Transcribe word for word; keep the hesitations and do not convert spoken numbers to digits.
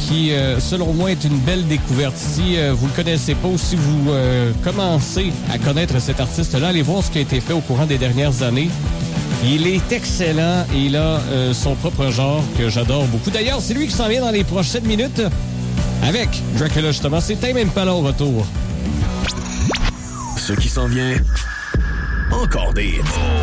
qui, euh, selon moi, est une belle découverte. Si euh, vous le connaissez pas ou si vous euh, commencez à connaître cet artiste-là, allez voir ce qui a été fait au courant des dernières années. Il est excellent et il a euh, son propre genre que j'adore beaucoup. D'ailleurs, c'est lui qui s'en vient dans les prochaines minutes avec Dracula, justement. C'est Tame Impala au retour. Ce qui s'en vient, encore des hits.